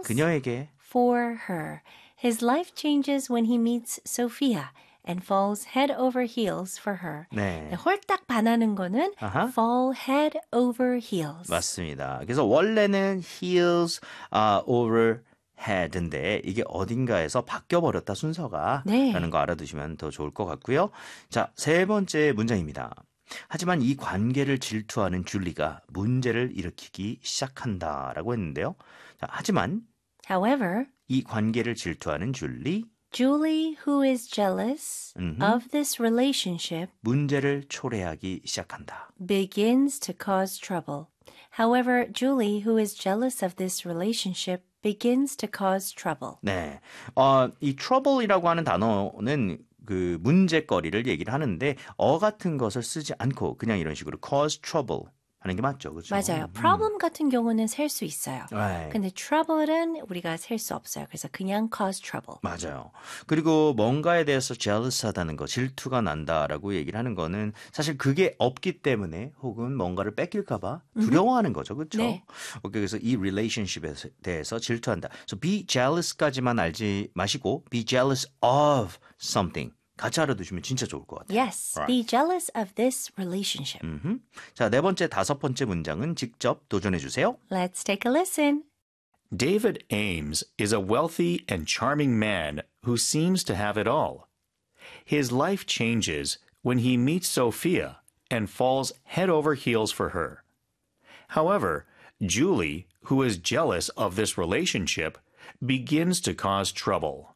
그녀에게 for her. His life changes when he meets Sophia and falls head over heels for her. 네. 네, 홀딱 반하는 거는 아하. fall head over heels. 맞습니다. 그래서 원래는 heels over head인데 이게 어딘가에서 바뀌어버렸다 순서가 네. 라는 거 알아두시면 더 좋을 것 같고요. 자, 세 번째 문장입니다. 하지만 이 관계를 질투하는 줄리가 문제를 일으키기 시작한다라고 했는데요. 자, 하지만 However, 이 관계를 질투하는 줄리 Julie, who is jealous of this relationship, 문제를 초래하기 시작한다. begins to cause trouble. However, Julie, who is jealous of this relationship, begins to cause trouble. 네, 이 trouble이라고 하는 단어는 그 문제거리를 얘기를 하는데 같은 것을 쓰지 않고 그냥 이런 식으로 cause trouble 하는 게 맞죠, 그렇죠? 맞아요. problem 같은 경우는 셀 수 있어요. Right. 근데 trouble은 우리가 셀 수 없어요. 그래서 그냥 cause trouble. 맞아요. 그리고 뭔가에 대해서 jealous하다는 거, 질투가 난다라고 얘기를 하는 거는 사실 그게 없기 때문에 혹은 뭔가를 뺏길까 봐 두려워하는 거죠. 그렇죠? 네. 오케이, 그래서 이 relationship에 대해서 질투한다. So be jealous까지만 알지 마시고 be jealous of something. 같이 알아두시면 진짜 좋을 것 같아요. Yes, Right. be jealous of this relationship. 자, 네 번째, 다섯 번째 문장은 직접 도전해 주세요. Let's take a listen. David Ames is a wealthy and charming man who seems to have it all. His life changes when he meets Sophia and falls head over heels for her. However, Julie, who is jealous of this relationship, begins to cause trouble.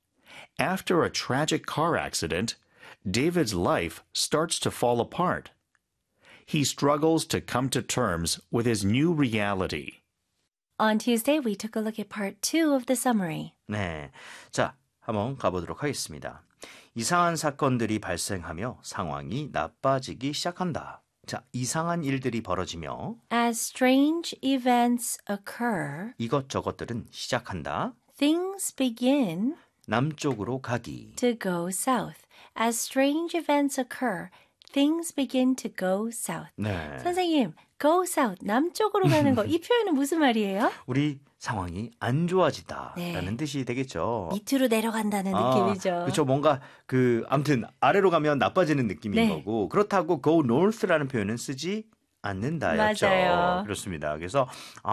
After a tragic car accident, David's life starts to fall apart. He struggles to come to terms with his new reality. On Tuesday, we took a look at part 2 of the summary. 네, 자, 한번 가보도록 하겠습니다. 이상한 사건들이 발생하며 상황이 나빠지기 시작한다. 자, 이상한 일들이 벌어지며 As strange events occur, 이것저것들은 시작한다. things begin 남쪽으로 가기. to go south. As strange events occur, things begin to go south. 네, 선생님, go south, 남쪽으로 가는 거, 이 표현은 무슨 말이에요? 우리 상황이 안 좋아지다라는 네. 뜻이 되겠죠. 밑으로 내려간다는 느낌이죠. 그렇죠. 뭔가 아무튼 아래로 가면 나빠지는 느낌인 네. 거고 그렇다고 go north라는 표현은 쓰지 않는다였죠. 맞아요. 그렇습니다. 그래서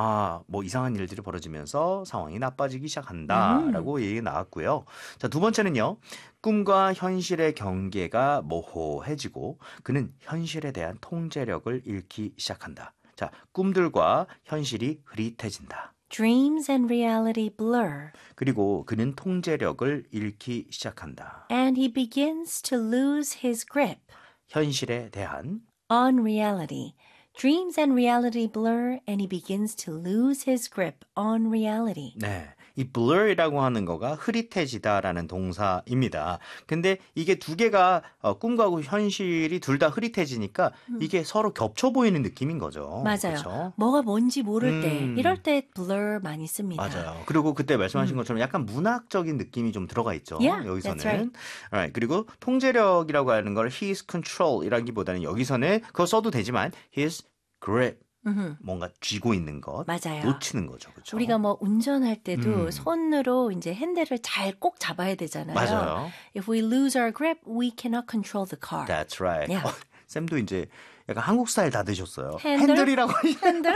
뭐 이상한 일들이 벌어지면서 상황이 나빠지기 시작한다라고 얘기가 나왔고요. 자, 두 번째는요. 꿈과 현실의 경계가 모호해지고 그는 현실에 대한 통제력을 잃기 시작한다. 자, 꿈들과 현실이 흐릿해진다. Dreams and reality blur, 그리고 그는 통제력을 잃기 시작한다. and he begins to lose his grip 현실에 대한 on reality. Dreams and reality blur, and he begins to lose his grip on reality. 네, 이 blur이라고 하는 거가 흐릿해지다라는 동사입니다. 근데 이게 두 개가 꿈과 현실이 둘 다 흐릿해지니까 이게 서로 겹쳐 보이는 느낌인 거죠. 맞아요. 그렇죠? 뭐가 뭔지 모를 때, 이럴 때 blur 많이 씁니다. 맞아요. 그리고 그때 말씀하신 것처럼 약간 문학적인 느낌이 좀 들어가 있죠. Yeah, 여기서는. that's right. Alright, 그리고 통제력이라고 하는 걸 his control이라기보다는 여기서는 그거 써도 되지만 his grip. 뭔가 쥐고 있는 것, 맞아요. 놓치는 거죠, 그렇죠? 우리가 뭐 운전할 때도 손으로 이제 핸들을 잘 꼭 잡아야 되잖아요. 맞아요. If we lose our grip, we cannot control the car. That's right. Yeah. 쌤도 이제 약간 한국 스타일 다 되셨어요. 핸들? 핸들이라고 핸들?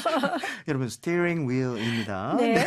여러분 스티어링 휠입니다. 네.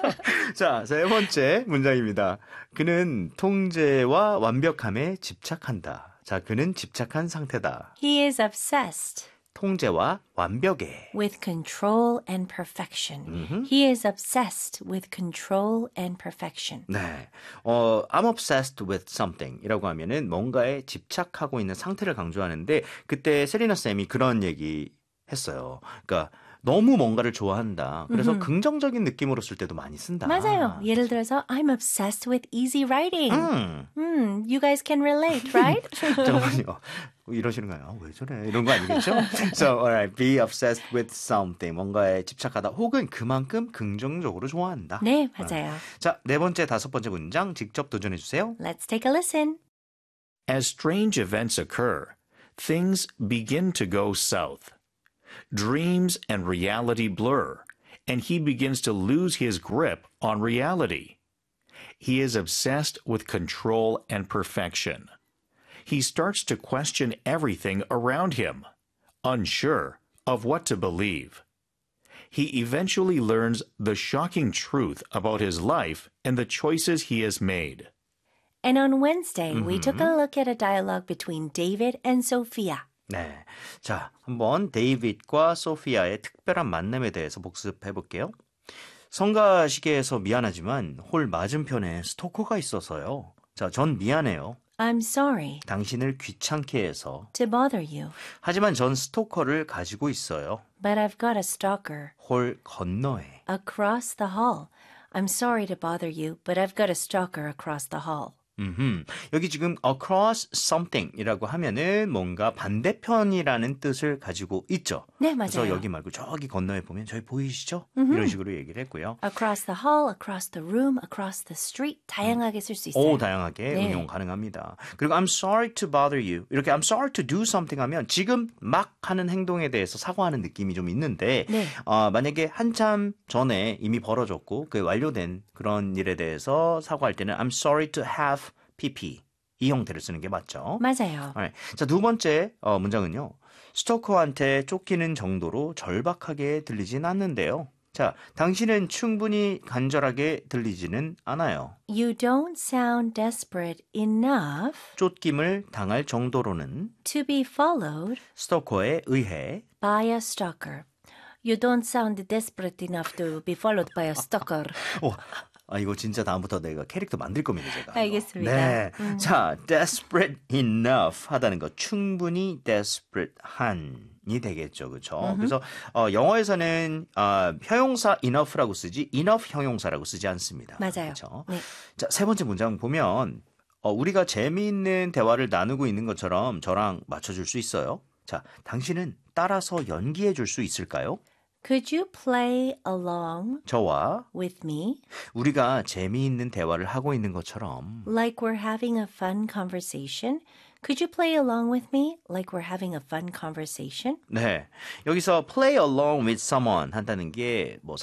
자, 세 번째 문장입니다. 그는 통제와 완벽함에 집착한다. 자, 그는 집착한 상태다. He is obsessed 통제와 완벽에. with control and perfection. He is obsessed with control and perfection. 네, I'm obsessed with something 이라고 하면은 뭔가에 집착하고 있는 상태를 강조하는데 그때 세리나 쌤이 그런 얘기 했어요. 그러니까 너무 뭔가를 좋아한다. 그래서 긍정적인 느낌으로 쓸 때도 많이 쓴다. 맞아요. 예를 들어서 I'm obsessed with easy writing. You guys can relate, right? 잠깐만요. 이러시는 거예요. 왜 저래? 이런 거 아니겠죠? So, alright, be obsessed with something. 뭔가에 집착하다. 혹은 그만큼 긍정적으로 좋아한다. 네, 맞아요. 자, 네 번째, 다섯 번째 문장 직접 도전해 주세요. Let's take a listen. As strange events occur, things begin to go south. Dreams and reality blur, and he begins to lose his grip on reality. He is obsessed with control and perfection. He starts to question everything around him, unsure of what to believe. He eventually learns the shocking truth about his life and the choices he has made. And on Wednesday, we took a look at a dialogue between David and Sophia. 네. 자, 한번 데이빗과 소피아의 특별한 만남에 대해서 복습해 볼게요. 성가시게에서 미안하지만 홀 맞은편에 스토커가 있어서요. 자, 전 미안해요. I'm sorry 당신을 귀찮게 해서. to bother you, 하지만 전 스토커를 가지고 있어요. but I've got a stalker 홀 건너에. across the hall. I'm sorry to bother you, but I've got a stalker across the hall. 여기 지금 across something이라고 하면은 뭔가 반대편이라는 뜻을 가지고 있죠. 네, 그래서 맞아요. 여기 말고 저기 건너에 보면 저희 보이시죠? 이런 식으로 얘기를 했고요. Across the hall, across the room, across the street. 다양하게 쓸 수 있어요. 오, 다양하게 네. 응용 가능합니다. 그리고 I'm sorry to bother you. 이렇게 I'm sorry to do something 하면 지금 막 하는 행동에 대해서 사과하는 느낌이 좀 있는데 네. 만약에 한참 전에 이미 벌어졌고 그게 완료된 그런 일에 대해서 사과할 때는 I'm sorry to have pp. 이 형태를 쓰는 게 맞죠. 맞아요. 네. 자, 두 번째 문장은요. 스토커한테 쫓기는 정도로 절박하게 들리진 않는데요. 자, 당신은 충분히 간절하게 들리지는 않아요. You don't sound desperate enough 쫓김을 당할 정도로는 to be followed 스토커에 의해 by a stalker. You don't sound desperate enough to be followed by a stalker. 이거 진짜 다음부터 내가 캐릭터 만들 겁니다, 제가. 알겠습니다. 네. 자, desperate enough 하다는 거 충분히 desperate 한이 되겠죠. 그렇죠? 그래서 영어에서는 형용사 enough라고 쓰지 enough 형용사라고 쓰지 않습니다. 맞아요. 그렇죠? 네. 자, 세 번째 문장 보면 우리가 재미있는 대화를 나누고 있는 것처럼 저랑 맞춰줄 수 있어요. 자, 당신은 따라서 연기해 줄 수 있을까요? Could you play along 저와 with me 우리가 재미있는 대화를 하고 있는 것처럼 like we're having a fun conversation? Could you play along with me like we're having a fun conversation? 네. 여기서 play along with someone 한다는 게 뭐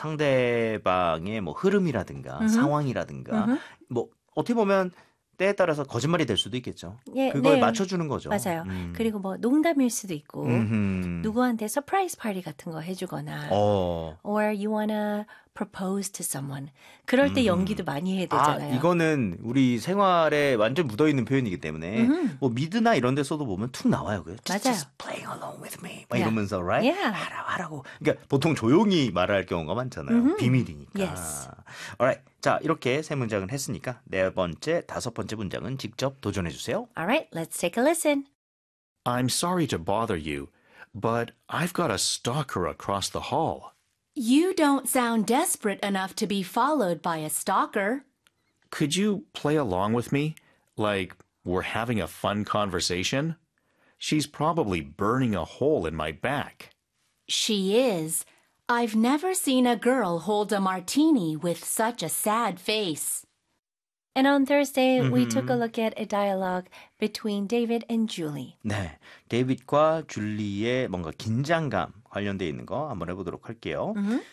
상대방의 뭐 흐름이라든가 상황이라든가 뭐 어떻게 보면 때에 따라서 거짓말이 될 수도 있겠죠. 예, 그걸 네. 맞춰주는 거죠. 맞아요. 그리고 뭐 농담일 수도 있고 누구한테 서프라이즈 파티 같은 거 해주거나 or you wanna propose to someone. 그럴 때 연기도 많이 해야 되잖아요. 이거는 우리 생활에 완전 묻어있는 표현이기 때문에 뭐 미드나 이런 데서도 보면 툭 나와요. 맞아요. Just playing along with me. 막 이러면서 right? Yeah. 하라고. 그러니까 보통 조용히 말할 경우가 많잖아요. 비밀이니까. Yes. Alright. 자, 이렇게 세 문장을 했으니까 네 번째, 다섯 번째 문장은 직접 도전해 주세요. Alright, let's take a listen. I'm sorry to bother you, but I've got a stalker across the hall. You don't sound desperate enough to be followed by a stalker. Could you play along with me? Like we're having a fun conversation? She's probably burning a hole in my back. She is. I've never seen a girl hold a martini with such a sad face. And on Thursday, we took a look at a dialogue between David and Julie. 네, 데이빗과 줄리의 뭔가 긴장감 관련돼 있는 거 한번 해보도록 할게요.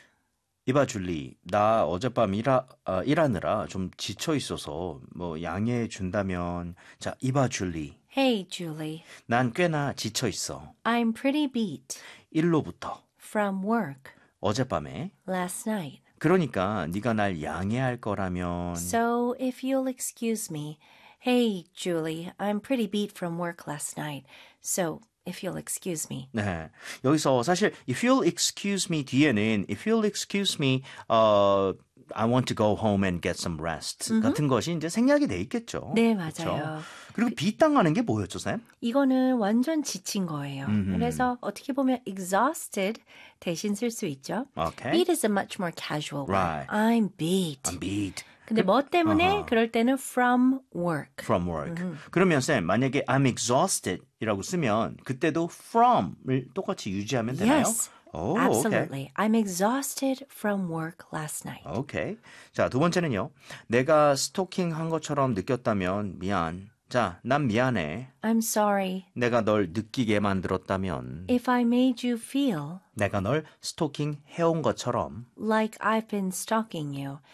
이봐 줄리, 나 어젯밤 일하느라 좀 지쳐 있어서 뭐 양해해 준다면 자, 이봐 줄리, Hey, Julie. 난 꽤나 지쳐 있어. I'm pretty beat 일로부터 from work 어젯밤에. last night. 그러니까 네가 날 양해할 거라면 So, if you'll excuse me. Hey, Julie. I'm pretty beat from work last night. So, if you'll excuse me. 네. 여기서 사실 if you'll excuse me 뒤에는 if you'll excuse me I want to go home and get some rest 같은 것이 이제 생략이 돼 있겠죠. 네, 그렇죠? 맞아요. 그리고 비땅하는 게 뭐였죠, 쌤? 이거는 완전 지친 거예요. 그래서 어떻게 보면 exhausted 대신 쓸 수 있죠. Okay. Beat is a much more casual word. Right. I'm beat. I'm beat. 근데 뭐 때문에 그럴 때는 from work. From work. 그러면 쌤, 만약에 I'm exhausted 이라고 쓰면 그때도 from을 똑같이 유지하면 되나요? Yes. 오, Absolutely. I'm exhausted from work last night. 오케이. 자, 두 번째는요. 내가 스토킹 한 것처럼 느꼈다면 미안. 자, 난 미안해. I'm sorry. 내가 널 느끼게 만들었다면 If I made you feel 내가 널 스토킹 해온 것처럼 like I've been stalking you.